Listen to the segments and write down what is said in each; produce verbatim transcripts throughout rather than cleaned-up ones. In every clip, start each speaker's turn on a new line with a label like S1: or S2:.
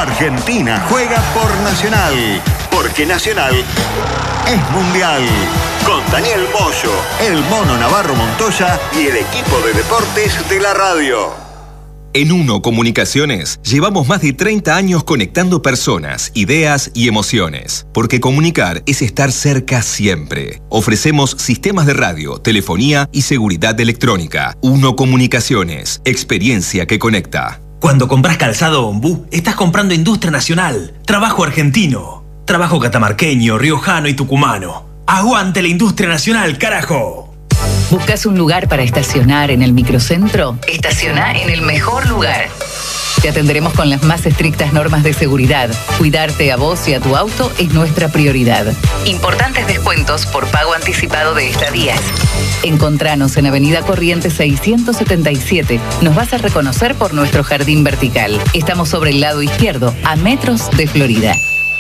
S1: Argentina juega por Nacional, porque Nacional es mundial. Con Daniel Moyo, el Mono Navarro Montoya y el equipo de deportes de la radio.
S2: En Uno Comunicaciones llevamos más de treinta años conectando personas, ideas y emociones. Porque comunicar es estar cerca siempre. Ofrecemos sistemas de radio, telefonía y seguridad electrónica. Uno Comunicaciones, experiencia que conecta.
S3: Cuando compras calzado Ombú, estás comprando industria nacional, trabajo argentino, trabajo catamarqueño, riojano y tucumano. ¡Aguante la industria nacional, carajo!
S4: ¿Buscas un lugar para estacionar en el microcentro? Estaciona en el mejor lugar. Te atenderemos con las más estrictas normas de seguridad. Cuidarte a vos y a tu auto es nuestra prioridad. Importantes descuentos por pago anticipado de estadías. Encontranos en Avenida Corrientes seiscientos setenta y siete. Nos vas a reconocer por nuestro jardín vertical. Estamos sobre el lado izquierdo, a metros de Florida.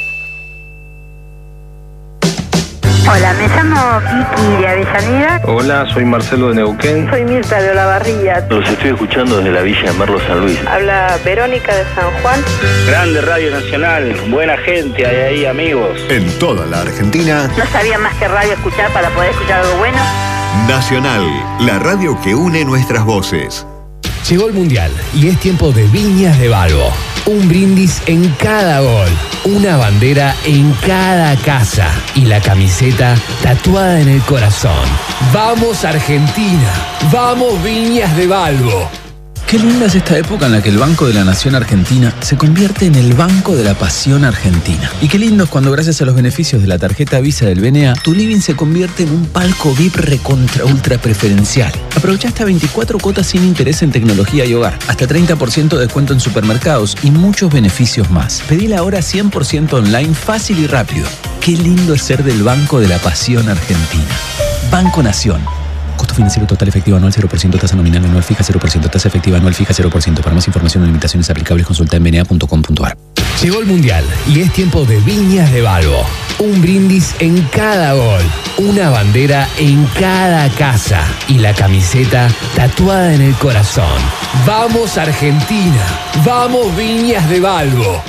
S5: Hola, me llamo Kiki de Avellaneda.
S6: Hola, soy Marcelo de Neuquén.
S5: Soy Mirta de Olavarría.
S6: Los estoy escuchando desde la Villa de Merlo, San Luis.
S5: Habla Verónica de San Juan.
S7: Grande Radio Nacional, buena gente, hay ahí amigos.
S1: En toda la Argentina.
S5: No sabía más que radio escuchar para poder escuchar algo bueno.
S1: Nacional, la radio que une nuestras voces.
S8: Llegó el Mundial y es tiempo de Viñas de Balbo. Un brindis en cada gol, una bandera en cada casa y la camiseta tatuada en el corazón. ¡Vamos Argentina! ¡Vamos Viñas de Balbo!
S9: Qué linda es esta época en la que el Banco de la Nación Argentina se convierte en el Banco de la Pasión Argentina. Y qué lindo es cuando gracias a los beneficios de la tarjeta Visa del B N A, tu living se convierte en un palco V I P recontra ultra preferencial. Aprovecha hasta veinticuatro cuotas sin interés en tecnología y hogar, hasta treinta por ciento de descuento en supermercados y muchos beneficios más. Pedila ahora cien por ciento online, fácil y rápido. Qué lindo es ser del Banco de la Pasión Argentina. Banco Nación. Costo financiero total efectivo anual cero por ciento, tasa nominal anual fija cero por ciento, tasa efectiva anual fija cero por ciento. Para más información o limitaciones aplicables consulta en b n a punto com punto a r.
S8: Llegó el Mundial y es tiempo de Viñas de Balbo. Un brindis en cada gol, una bandera en cada casa y la camiseta tatuada en el corazón. ¡Vamos Argentina! ¡Vamos Viñas de Balbo!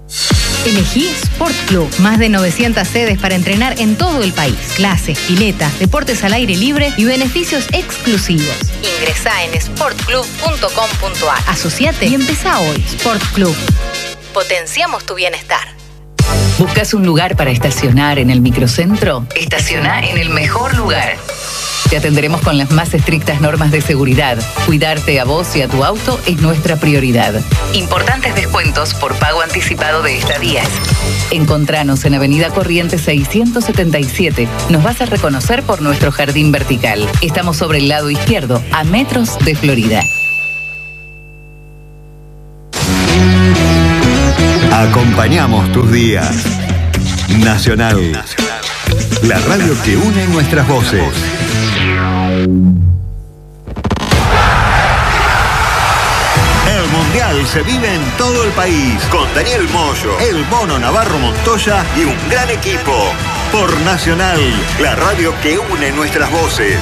S10: Elegí Sport Club. Más de novecientas sedes para entrenar en todo el país. Clases, piletas, deportes al aire libre y beneficios exclusivos. Ingresá en sport club punto com punto a r. Asociate y empezá hoy. Sport Club. Potenciamos tu bienestar.
S4: ¿Buscas un lugar para estacionar en el microcentro? Estaciona en el mejor lugar. Te atenderemos con las más estrictas normas de seguridad. Cuidarte a vos y a tu auto es nuestra prioridad. Importantes descuentos por pago anticipado de estadías. Encontranos en Avenida Corrientes seiscientos setenta y siete. Nos vas a reconocer por nuestro jardín vertical. Estamos sobre el lado izquierdo, a metros de Florida.
S1: Acompañamos tus días. Nacional, la radio que une nuestras voces. El Mundial se vive en todo el país con Daniel Moyo, el Mono Navarro Montoya y un gran equipo. Por Nacional, la radio que une nuestras voces.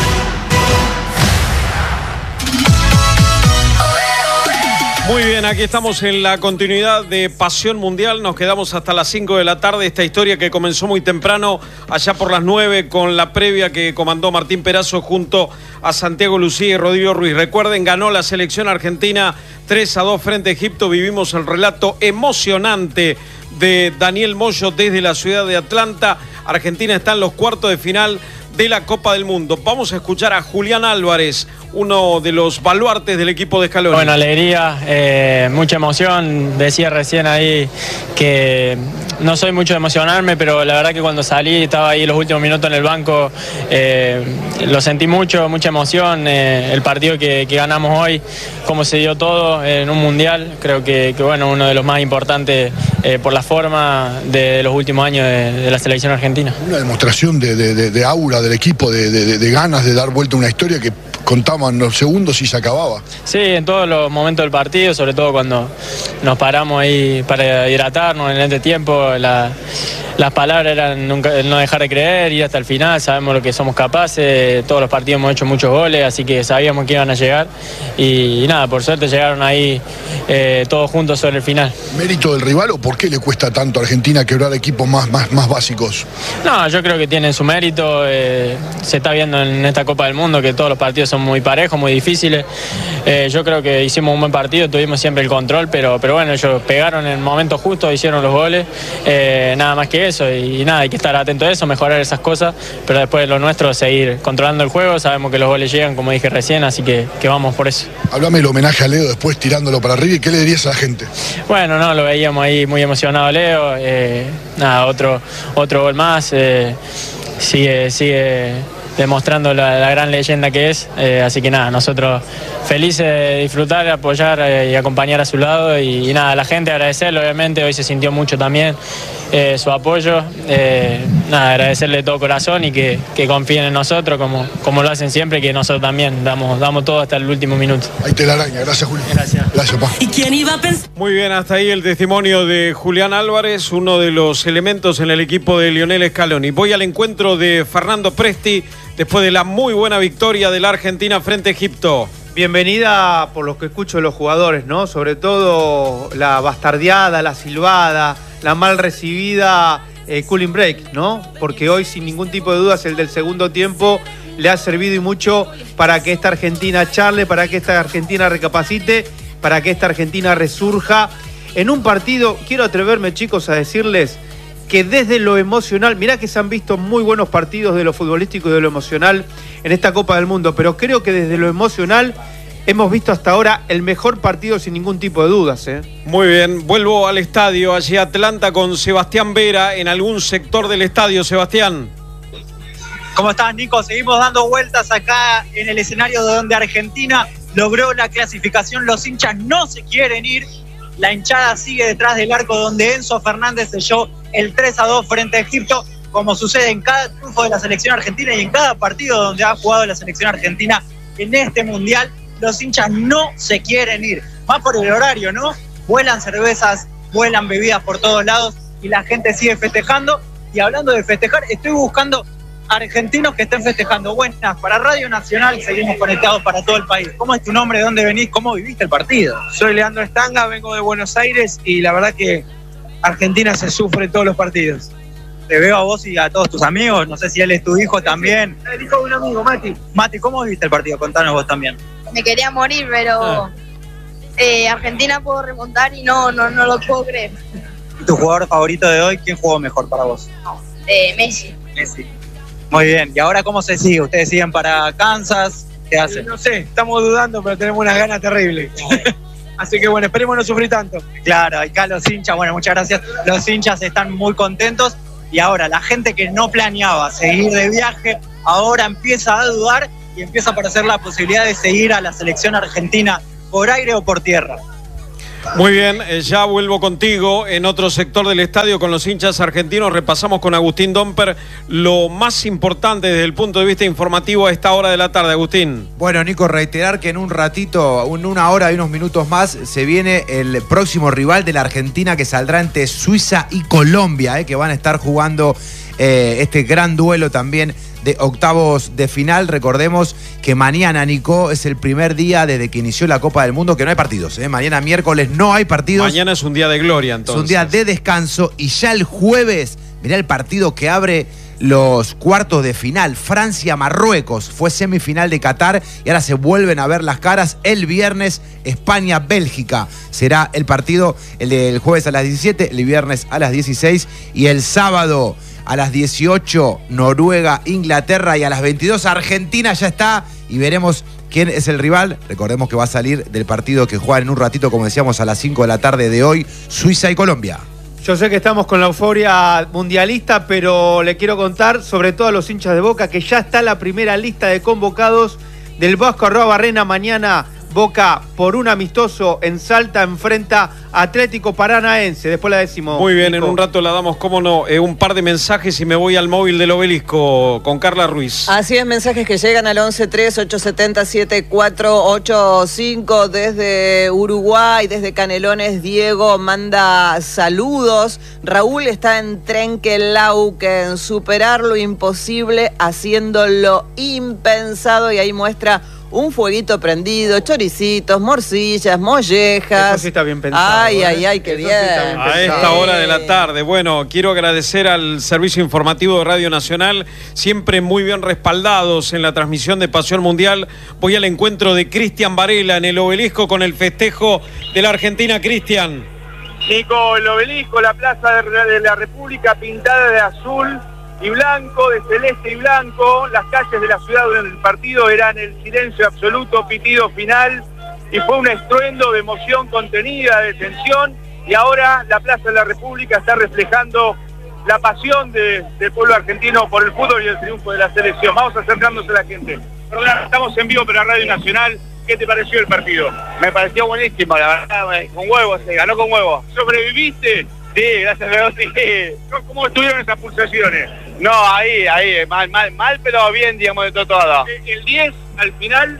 S11: Muy bien, aquí estamos en la continuidad de Pasión Mundial. Nos quedamos hasta las cinco de la tarde. Esta historia que comenzó muy temprano, allá por las nueve, con la previa que comandó Martín Perazo junto a Santiago Lucía y Rodrigo Ruiz. Recuerden, ganó la selección argentina tres a dos frente a Egipto. Vivimos el relato emocionante de Daniel Moyo desde la ciudad de Atlanta. Argentina está en los cuartos de final de la Copa del Mundo. Vamos a escuchar a Julián Álvarez, uno de los baluartes del equipo de Scaloni.
S12: Bueno, alegría, eh, mucha emoción. Decía recién ahí que no soy mucho de emocionarme, pero la verdad que cuando salí, estaba ahí los últimos minutos en el banco, eh, lo sentí mucho, mucha emoción. Eh, el partido que, que ganamos hoy, cómo se dio todo en un mundial, creo que, que bueno, uno de los más importantes eh, por la forma de los últimos años de, de la selección argentina.
S13: Una demostración de, de, de, de aura del equipo, de, de, de ganas de dar vuelta a una historia que contaban los segundos y se acababa.
S12: Sí, en todos los momentos del partido, sobre todo cuando nos paramos ahí para hidratarnos en el entretiempo, la, las palabras eran nunca, no dejar de creer, ir hasta el final, sabemos lo que somos capaces, todos los partidos hemos hecho muchos goles, así que sabíamos que iban a llegar y, y nada, por suerte llegaron ahí eh, todos juntos sobre el final.
S13: ¿Mérito del rival o por qué le cuesta tanto a Argentina quebrar equipos más, más, más básicos?
S12: No, yo creo que tienen su mérito, eh, se está viendo en esta Copa del Mundo que todos los partidos son muy parejos, muy difíciles. Eh, yo creo que hicimos un buen partido, tuvimos siempre el control, pero, pero bueno, ellos pegaron en el momento justo, hicieron los goles, eh, nada más que eso, y, y nada, hay que estar atento a eso, mejorar esas cosas, pero después lo nuestro es seguir controlando el juego, sabemos que los goles llegan, como dije recién, así que, que vamos por eso.
S13: Háblame del homenaje a Leo después tirándolo para arriba, ¿y qué le dirías a la gente?
S12: Bueno, no, lo veíamos ahí muy emocionado Leo, eh, nada, otro, otro gol más, eh, sigue, sigue demostrando la, la gran leyenda que es, eh, así que nada, nosotros felices de disfrutar, apoyar eh, y acompañar a su lado y, y nada, a la gente agradecerle, obviamente, hoy se sintió mucho también eh, su apoyo, eh, nada, agradecerle de todo corazón y que, que confíen en nosotros como, como lo hacen siempre, que nosotros también damos, damos todo hasta el último minuto.
S13: Ahí te la araña, gracias Julio.
S12: Gracias.
S13: Gracias, pa.
S14: ¿Y quién iba a pensar?
S11: Muy bien, hasta ahí el testimonio de Julián Álvarez, uno de los elementos en el equipo de Lionel Scaloni. Voy al encuentro de Fernando Presti después de la muy buena victoria de la Argentina frente a Egipto.
S15: Bienvenida por lo que escucho de los jugadores, ¿no? Sobre todo la bastardeada, la silbada, la mal recibida eh, cooling break, ¿no? Porque hoy, sin ningún tipo de dudas, el del segundo tiempo le ha servido y mucho para que esta Argentina charle, para que esta Argentina recapacite, para que esta Argentina resurja. En un partido, quiero atreverme, chicos, a decirles que desde lo emocional, mirá que se han visto muy buenos partidos de lo futbolístico y de lo emocional en esta Copa del Mundo, pero creo que desde lo emocional hemos visto hasta ahora el mejor partido sin ningún tipo de dudas, ¿eh?
S11: Muy bien, vuelvo al estadio, allí Atlanta con Sebastián Vera en algún sector del estadio. Sebastián.
S16: ¿Cómo estás, Nico? Seguimos dando vueltas acá en el escenario donde Argentina logró la clasificación. Los hinchas no se quieren ir. La hinchada sigue detrás del arco donde Enzo Fernández selló el tres a dos frente a Egipto, como sucede en cada triunfo de la selección argentina y en cada partido donde ha jugado la selección argentina en este mundial. Los hinchas no se quieren ir, más por el horario, ¿no? Vuelan cervezas, vuelan bebidas por todos lados y la gente sigue festejando. Y hablando de festejar, estoy buscando argentinos que estén festejando. Buenas, para Radio Nacional seguimos conectados para todo el país. ¿Cómo es tu nombre? ¿De dónde venís? ¿Cómo viviste el partido?
S17: Soy Leandro Estanga, vengo de Buenos Aires y la verdad que Argentina se sufre en todos los partidos.
S16: Te veo a vos y a todos tus amigos, no sé si él es tu hijo también.
S17: El hijo de un amigo, Mati.
S16: Mati, ¿cómo viste el partido? Contanos vos también.
S18: Me quería morir, pero ah. eh, Argentina pudo remontar y no, no, no lo puedo creer.
S16: ¿Tu jugador favorito de hoy? ¿Quién jugó mejor para vos?
S18: Eh, Messi.
S16: Messi. Muy bien, ¿y ahora cómo se sigue? ¿Ustedes siguen para Kansas? ¿Qué hacen?
S17: No sé, estamos dudando, pero tenemos unas ganas terribles. Así que bueno, esperemos no sufrir tanto.
S16: Claro, acá los hinchas, bueno, muchas gracias. Los hinchas están muy contentos y ahora la gente que no planeaba seguir de viaje, ahora empieza a dudar y empieza a aparecer la posibilidad de seguir a la selección argentina por aire o por tierra.
S11: Muy bien, eh, ya vuelvo contigo en otro sector del estadio con los hinchas argentinos. Repasamos con Agustín Domper lo más importante desde el punto de vista informativo a esta hora de la tarde. Agustín.
S19: Bueno, Nico, reiterar que en un ratito, en una hora y unos minutos más, se viene el próximo rival de la Argentina que saldrá entre Suiza y Colombia, eh, que van a estar jugando eh, este gran duelo también de octavos de final. Recordemos que mañana, Nico, es el primer día desde que inició la Copa del Mundo que no hay partidos, ¿eh? Mañana miércoles no hay partidos.
S11: Mañana es un día de gloria, entonces.
S19: Es un día de descanso y ya el jueves, mirá el partido que abre los cuartos de final. Francia-Marruecos, fue semifinal de Qatar y ahora se vuelven a ver las caras. El viernes, España-Bélgica. Será el partido, el del jueves a las diecisiete, el viernes a las dieciséis y el sábado a las dieciocho, Noruega, Inglaterra, y a las veintidós, Argentina ya está y veremos quién es el rival. Recordemos que va a salir del partido que juegan en un ratito, como decíamos, a las cinco de la tarde de hoy, Suiza y Colombia.
S15: Yo sé que estamos con la euforia mundialista, pero le quiero contar, sobre todo a los hinchas de Boca, que ya está la primera lista de convocados del Vasco Arroa Barrena. Mañana Boca por un amistoso en Salta enfrenta a Atlético Paranaense. Después la decimos.
S11: Muy bien,
S15: Nico.
S11: en un rato la damos, cómo no, eh, un par de mensajes y me voy al móvil del Obelisco con Carla Ruiz.
S14: Así es, mensajes que llegan al once tres ocho siete cero siete cuatro ocho cinco desde Uruguay, desde Canelones. Diego manda saludos. Raúl está en Trenquelauquen, superar lo imposible haciendo lo impensado, y ahí muestra un fueguito prendido, choricitos, morcillas, mollejas.
S15: Eso sí está bien pensado.
S14: Ay,
S15: ¿eh?
S14: ay, ay, qué
S15: Eso
S14: bien.
S15: sí está bien
S11: A esta
S15: pensado.
S11: hora de la tarde. Bueno, quiero agradecer al Servicio Informativo de Radio Nacional, siempre muy bien respaldados en la transmisión de Pasión Mundial. Voy al encuentro de Cristian Varela en el Obelisco con el festejo de la Argentina. Cristian.
S20: Nico, el Obelisco, la Plaza de la República pintada de azul y blanco, de celeste y blanco. Las calles de la ciudad durante el partido eran el silencio absoluto, pitido final, y fue un estruendo de emoción contenida, de tensión, y ahora la Plaza de la República está reflejando la pasión de, del pueblo argentino por el fútbol y el triunfo de la selección. Vamos acercándose a la gente. Perdón, estamos en vivo para Radio Nacional. ¿Qué te pareció el partido?
S7: Me pareció buenísimo, la verdad, con huevos, se ganó con huevos.
S20: ¿Sobreviviste?
S7: Sí, gracias a Dios, sí.
S20: ¿Cómo estuvieron esas pulsaciones?
S7: No, ahí, ahí, mal, mal, mal, pero bien, digamos, de todo, todo.
S20: El diez, al final,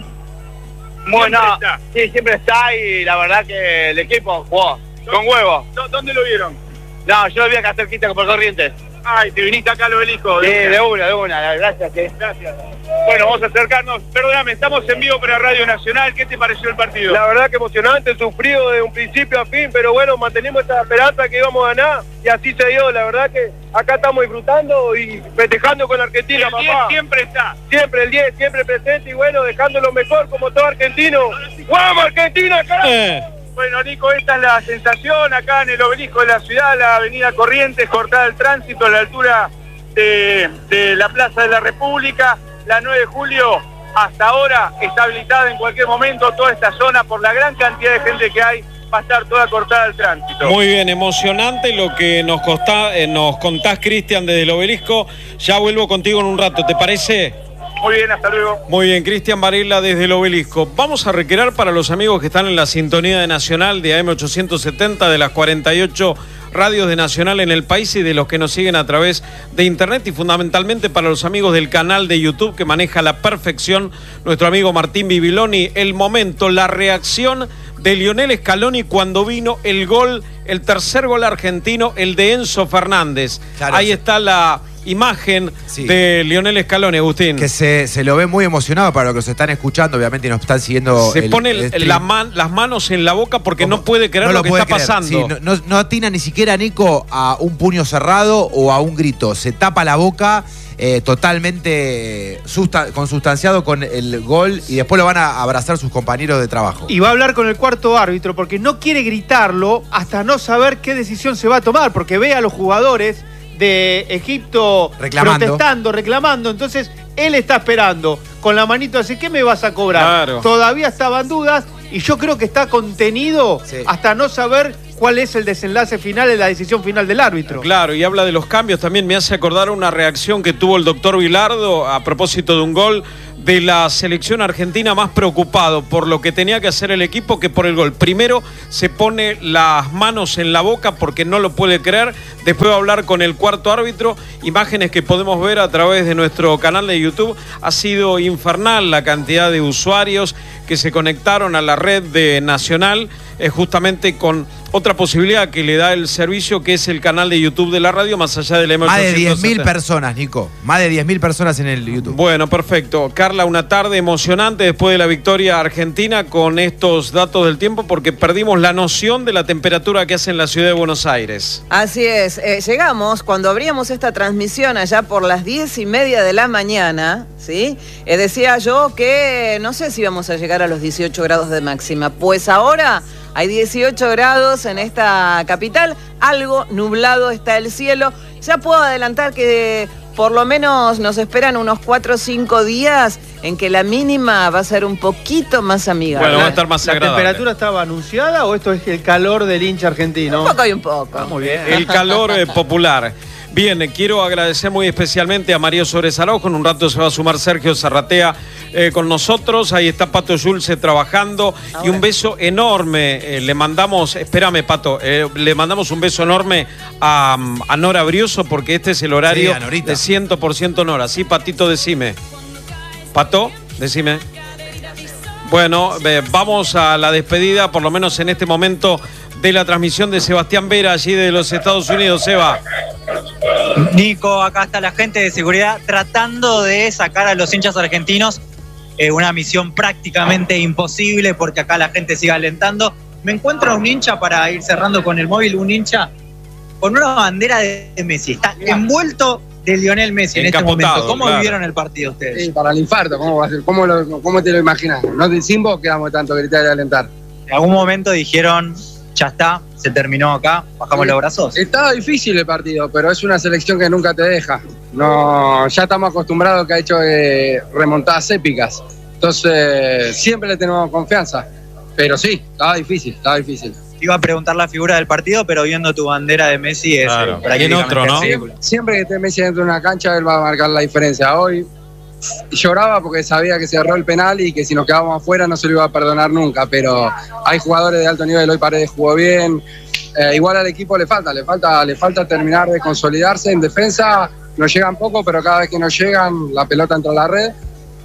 S7: bueno,
S20: siempre está.
S7: Sí, siempre está, y la verdad que el equipo jugó con huevos.
S20: ¿Dónde lo vieron?
S7: No, yo lo vi acá cerquita por Corrientes.
S20: Ay, te viniste acá al Obelisco.
S7: Sí, de una, de una, gracias, sí.
S20: Gracias. Bueno, vamos a acercarnos. Perdóname, estamos en vivo para Radio Nacional. ¿Qué te pareció el partido?
S21: La verdad que emocionante, sufrido de un principio a fin, pero bueno, mantenemos esta esperanza que íbamos a ganar y así se dio. La verdad que acá estamos disfrutando y festejando con la Argentina,
S20: el diez
S21: papá.
S20: siempre está.
S21: Siempre el diez, siempre presente y bueno, dejando lo mejor como todo argentino. ¡Vamos, Argentina, carajo!
S11: Eh.
S20: Bueno, Nico, esta es la sensación acá en el Obelisco de la ciudad, la avenida Corrientes, cortada el tránsito a la altura de, de la Plaza de la República. La nueve de julio hasta ahora está habilitada en cualquier momento toda esta zona por la gran cantidad de gente que hay. Va a estar toda cortada el tránsito.
S11: Muy bien, emocionante lo que nos, costa, eh, nos contás, Cristian, desde el Obelisco. Ya vuelvo contigo en un rato, ¿te parece?
S20: Muy bien, hasta luego.
S11: Muy bien, Cristian Varela desde el Obelisco. Vamos a requerir para los amigos que están en la sintonía de Nacional de A M ochocientos setenta, de las cuarenta y ocho radios de Nacional en el país y de los que nos siguen a través de internet, y fundamentalmente para los amigos del canal de YouTube que maneja a la perfección nuestro amigo Martín Bibiloni. El momento, la reacción de Lionel Scaloni cuando vino el gol, el tercer gol argentino, el de Enzo Fernández. Claro, ahí sí. Está la imagen sí. de Lionel Scaloni, Agustín.
S19: Que se, se lo ve muy emocionado para los que nos están escuchando, obviamente, y nos están siguiendo.
S11: Se
S19: el,
S11: pone
S19: el
S11: la man, las manos en la boca porque no puede creer
S19: no
S11: lo,
S19: lo
S11: que
S19: puede
S11: está
S19: creer.
S11: pasando.
S19: Sí, no, no, no atina ni siquiera, Nico, a un puño cerrado o a un grito. Se tapa la boca. Eh, totalmente susta consustanciado con el gol, y después lo van a abrazar sus compañeros de trabajo.
S15: Y va a hablar con el cuarto árbitro porque no quiere gritarlo hasta no saber qué decisión se va a tomar, porque ve a los jugadores de Egipto
S19: reclamando.
S15: protestando, reclamando, entonces él está esperando con la manito así, ¿qué me vas a cobrar?
S11: Claro.
S15: Todavía estaban dudas y yo creo que está contenido sí. hasta no saber cuál es el desenlace final de la decisión final del árbitro.
S11: Claro, y habla de los cambios, también me hace acordar una reacción que tuvo el doctor Bilardo a propósito de un gol de la selección argentina, más preocupado por lo que tenía que hacer el equipo que por el gol. Primero se pone las manos en la boca porque no lo puede creer, después va a hablar con el cuarto árbitro, imágenes que podemos ver a través de nuestro canal de YouTube. Ha sido infernal la cantidad de usuarios que se conectaron a la red de Nacional, eh, justamente con otra posibilidad que le da el servicio, que es el canal de YouTube de la radio, más allá del M
S19: Más
S11: ochocientos setenta.
S19: de diez mil personas, Nico. Más de diez mil personas en el YouTube.
S11: Bueno, perfecto. Carla, una tarde emocionante después de la victoria argentina con estos datos del tiempo, porque perdimos la noción de la temperatura que hace en la ciudad de Buenos Aires.
S14: Así es. Eh, llegamos, cuando abríamos esta transmisión allá por las diez y media de la mañana, ¿sí? Eh, decía yo que no sé si íbamos a llegar a los dieciocho grados de máxima. Pues ahora hay dieciocho grados en esta capital, algo nublado está el cielo. Ya puedo adelantar que por lo menos nos esperan unos cuatro o cinco días en que la mínima va a ser un poquito más amigable.
S11: Bueno, va a estar más agradable.
S15: ¿La temperatura estaba anunciada o esto es el calor del hincha argentino?
S14: Un poco y un poco.
S15: Ah, muy bien.
S11: El calor eh, popular. Bien, eh, quiero agradecer muy especialmente a María Sores Araujo. En un rato se va a sumar Sergio Zarratea eh, con nosotros. Ahí está Pato Yulce trabajando. Ahora. Y un beso enorme. Eh, le mandamos, espérame, Pato, eh, le mandamos un beso enorme a, a Nora Brioso, porque este es el horario sí, de cien por ciento Nora. Sí, Patito, decime. Pato, decime. Bueno, eh, vamos a la despedida, por lo menos en este momento, de la transmisión de Sebastián Vera, allí de los Estados Unidos. Seba.
S16: Nico, acá está la gente de seguridad tratando de sacar a los hinchas argentinos. Eh, una misión prácticamente imposible, porque acá la gente sigue alentando. Me encuentro un hincha, para ir cerrando con el móvil, un hincha con una bandera de Messi. Está envuelto de Lionel Messi en este momento. ¿Cómo claro. vivieron el partido ustedes?
S2: Sí, para el infarto, ¿cómo va a ser? ¿Cómo, lo, cómo te lo imaginas? No te sin vos quedamos tanto gritar y alentar.
S16: En algún momento dijeron, ya está, se terminó acá, bajamos sí. los brazos.
S2: Estaba difícil el partido, pero es una selección que nunca te deja. No, ya estamos acostumbrados que ha hecho eh, remontadas épicas. Entonces, siempre le tenemos confianza. Pero sí, estaba difícil, estaba difícil.
S16: Iba a preguntar la figura del partido, pero viendo tu bandera de Messi es
S2: claro.
S16: eh,
S2: otro, ¿no? Siempre, siempre que esté Messi dentro de una cancha, él va a marcar la diferencia. Hoy lloraba porque sabía que se erró el penal y que si nos quedábamos afuera no se lo iba a perdonar nunca, pero hay jugadores de alto nivel. Hoy Paredes jugó bien, eh, igual al equipo le falta, le falta, le falta terminar de consolidarse en defensa. Nos llegan poco, pero cada vez que nos llegan la pelota entra a la red,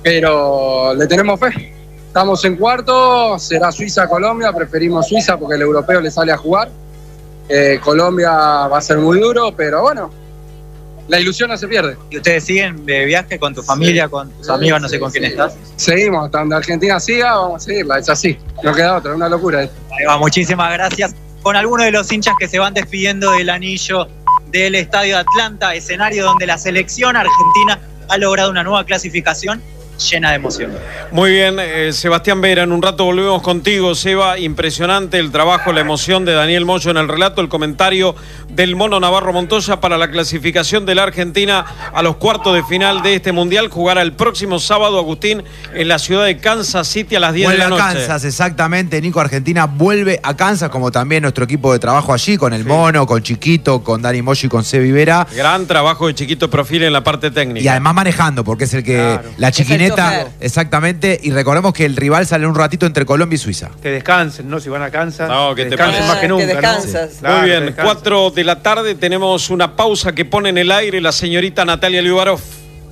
S2: pero le tenemos fe. Estamos en cuarto, será Suiza-Colombia, preferimos Suiza porque el europeo le sale a jugar. Eh, Colombia va a ser muy duro, pero bueno, la ilusión no se pierde.
S16: ¿Y ustedes siguen de viaje con tu familia, sí. con tus sí, amigos, no sé sí, con quién sí. estás?
S2: Seguimos, hasta donde Argentina siga, vamos a seguirla, es así, no queda otra, es una locura.
S16: Ahí va, muchísimas gracias. Con algunos de los hinchas que se van despidiendo del anillo del Estadio de Atlanta, escenario donde la selección argentina ha logrado una nueva clasificación llena de emoción.
S11: Muy bien, eh, Sebastián Vera, en un rato volvemos contigo, Seba. Impresionante el trabajo, la emoción de Daniel Moyo en el relato, el comentario del Mono Navarro Montoya para la clasificación de la Argentina a los cuartos de final de este Mundial. Jugará el próximo sábado, Agustín, en la ciudad de Kansas City a las diez
S19: vuelve
S11: de la noche.
S19: Vuelve a Kansas, exactamente, Nico. Argentina vuelve a Kansas, como también nuestro equipo de trabajo allí, con el sí. Mono, con Chiquito, con Dani Moyo y con Sebi Vera.
S11: Gran trabajo de Chiquito Profil en la parte técnica.
S19: Y además manejando, porque es el que claro. la chiquineta. Exactamente, y recordemos que el rival sale un ratito entre Colombia y Suiza.
S15: Que descansen, ¿no? Si van a Kansas.
S11: No, que te
S15: descansen más que nunca.
S14: Que descansas.
S15: ¿no?
S11: Sí.
S15: Claro,
S11: muy bien, cuatro de la tarde tenemos una pausa que pone en el aire la señorita Natalia Liubarov.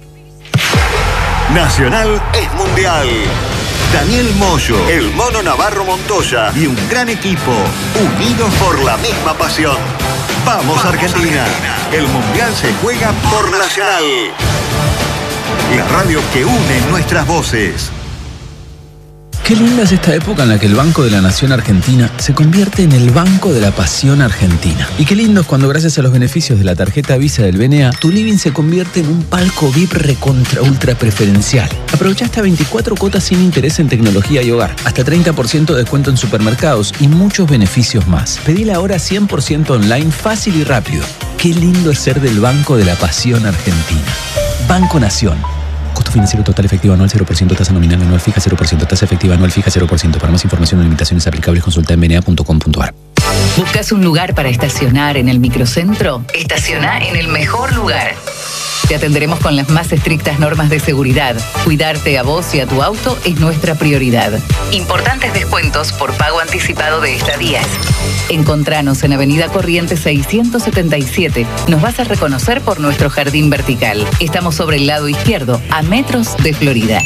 S1: Nacional es mundial. Daniel Moyo, el Mono Navarro Montoya y un gran equipo, unidos por la misma pasión. Vamos, Vamos Argentina. Argentina, el mundial se juega por Nacional. La radio que une nuestras voces.
S9: Qué linda es esta época en la que el Banco de la Nación Argentina se convierte en el Banco de la Pasión Argentina. Y qué lindo es cuando, gracias a los beneficios de la tarjeta Visa del B N A, tu living se convierte en un palco V I P recontra ultra preferencial. Aprovecha hasta veinticuatro cuotas sin interés en tecnología y hogar, hasta treinta por ciento de descuento en supermercados y muchos beneficios más. Pedila ahora cien por ciento online, fácil y rápido. Qué lindo es ser del Banco de la Pasión Argentina. Banco Nación. Costo financiero total efectivo anual cero por ciento, tasa nominal anual fija cero por ciento, tasa efectiva anual fija cero por ciento. Para más información o limitaciones aplicables, consulta en b n a punto com punto a r.
S4: ¿Buscas un lugar para estacionar en el microcentro? Estaciona en el mejor lugar. Te atenderemos con las más estrictas normas de seguridad. Cuidarte a vos y a tu auto es nuestra prioridad. Importantes descuentos por pago anticipado de estadías. Encontranos en Avenida Corrientes seiscientos setenta y siete. Nos vas a reconocer por nuestro jardín vertical. Estamos sobre el lado izquierdo, a metros de Florida.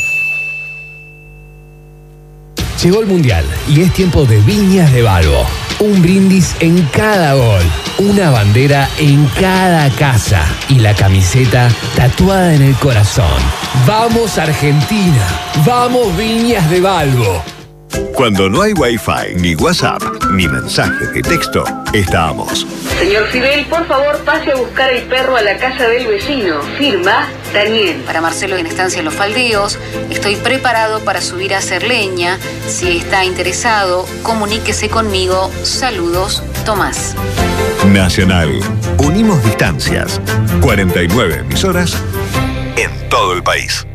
S8: Llegó el Mundial y es tiempo de Viñas de Balbo. Un brindis en cada gol, una bandera en cada casa y la camiseta tatuada en el corazón. ¡Vamos Argentina! ¡Vamos Viñas de Balbo!
S1: Cuando no hay Wi-Fi, ni WhatsApp, ni mensajes de texto, estamos.
S22: Señor Fidel, por favor, pase a buscar el perro a la casa del vecino. Firma, Daniel.
S23: Para Marcelo en Estancia en Los Faldeos, estoy preparado para subir a hacer leña. Si está interesado, comuníquese conmigo. Saludos, Tomás.
S1: Nacional. Unimos distancias. cuarenta y nueve emisoras en todo el país.